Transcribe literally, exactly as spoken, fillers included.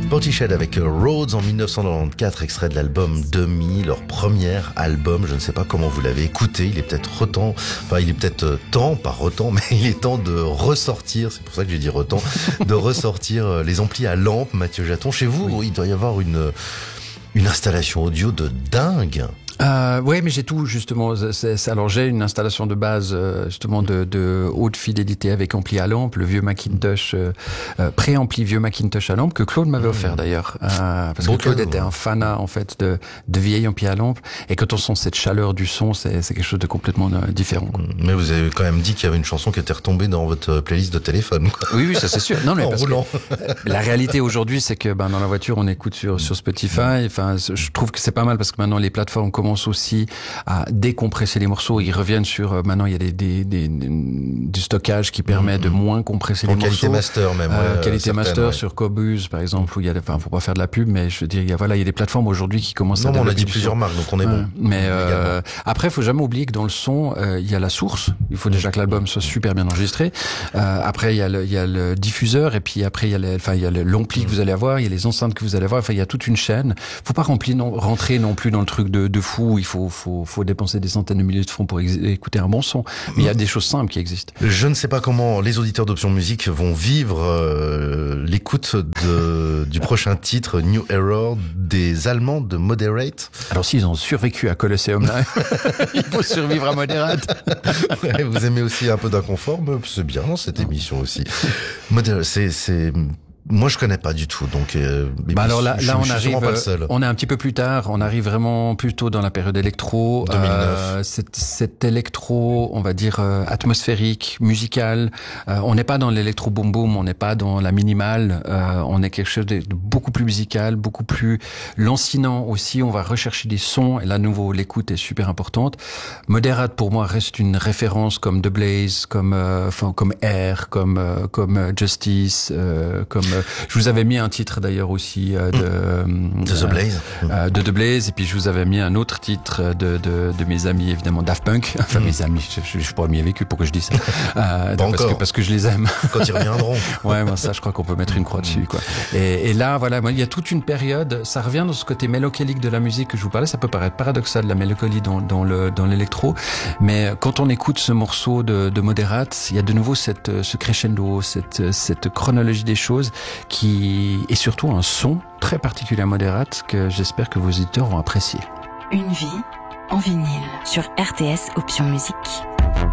Portishead avec Rhodes en dix-neuf cent quatre-vingt-quatorze, extrait de l'album Demi, leur premier album. Je ne sais pas comment vous l'avez écouté, il est peut-être temps, enfin il est peut-être temps, pas retemps, mais il est temps de ressortir, c'est pour ça que j'ai dit retemps, de ressortir les amplis à lampe, Mathieu Jaton. Chez vous, oui. Il doit y avoir une, une installation audio de dingue. Euh, oui, mais j'ai tout justement. C'est, c'est, alors j'ai une installation de base justement de, de haute fidélité avec ampli à lampe, le vieux Macintosh euh, pré-ampli vieux Macintosh à lampe que Claude m'avait offert d'ailleurs, euh, parce bon que Claude cadeau, était un fanat en fait de, de vieilles amplis à lampe, et quand on sent cette chaleur du son, c'est, c'est quelque chose de complètement différent. Quoi. Mais vous avez quand même dit qu'il y avait une chanson qui était retombée dans votre playlist de téléphone. Quoi. Oui, oui, ça c'est sûr. Non, mais en parce roulant. Que la réalité aujourd'hui, c'est que ben dans la voiture, on écoute sur sur Spotify. Enfin, je trouve que c'est pas mal parce que maintenant les plateformes commencent aussi à décompresser les morceaux. Ils reviennent sur euh, maintenant il y a des, des, des, des du stockage qui permet mmh. de moins compresser en les qualité morceaux. Master même. Euh, ouais, qualité master ouais. sur Qobuz par exemple où il y a, enfin faut pas faire de la pub, mais je veux dire il y a voilà il y a des plateformes aujourd'hui qui commencent non, à. Non, on a dit plusieurs marques donc on est bon. Euh, mais euh, après faut jamais oublier que dans le son euh, il y a la source. Il faut déjà que l'album soit super bien enregistré. Euh, après il y a le il y a le diffuseur et puis après il y a le, enfin il y a le, l'ampli mmh. que vous allez avoir, il y a les enceintes que vous allez avoir. Enfin il y a toute une chaîne. Faut pas remplir non, rentrer non plus dans le truc de, de fou. Il faut faut faut dépenser des centaines de milliers de francs pour ex- écouter un bon son. Mais il y a des choses simples qui existent. Je ne sais pas comment les auditeurs d'Option Musique vont vivre euh, l'écoute de, du prochain titre, New Error, des Allemands de Moderate. Alors s'ils ont survécu à Colosseum, là, il faut survivre à Moderate. Ouais, vous aimez aussi un peu d'inconfort, mais c'est bien dans cette émission aussi. Moderate, c'est... c'est... Moi, je connais pas du tout, donc. Euh, bah alors là, je, là, on je arrive. Pas le seul. On est un petit peu plus tard. On arrive vraiment plutôt dans la période électro. deux mille neuf. Euh, cet, cet électro, on va dire euh, atmosphérique, musical. Euh, on n'est pas dans l'électro boom boom. On n'est pas dans la minimale. Euh, on est quelque chose de, de beaucoup plus musical, beaucoup plus lancinant aussi. On va rechercher des sons. Et là, de nouveau, l'écoute est super importante. Moderate pour moi reste une référence comme The Blaze, comme euh, enfin comme Air, comme euh, comme Justice, euh, comme je vous avais mis un titre d'ailleurs aussi euh, de, de The Blaze, euh, de The Blaze, et puis je vous avais mis un autre titre de de, de mes amis évidemment Daft Punk. Enfin mm. mes amis, je, je, je suis pas mis avec eux, pourquoi je dis ça euh, Pas parce encore. que parce que je les aime. Quand ils reviendront. Ouais, moi ça, je crois qu'on peut mettre une croix dessus, quoi. Et, et là, voilà, moi, il y a toute une période. Ça revient dans ce côté mélancolique de la musique que je vous parlais. Ça peut paraître paradoxal, la mélancolie dans dans le dans l'électro, mais quand on écoute ce morceau de, de Moderate, il y a de nouveau cette ce crescendo, cette cette chronologie des choses qui est surtout un son très particulier à Moderate que j'espère que vos auditeurs vont apprécier. Une vie en vinyle sur R T S Option Musique.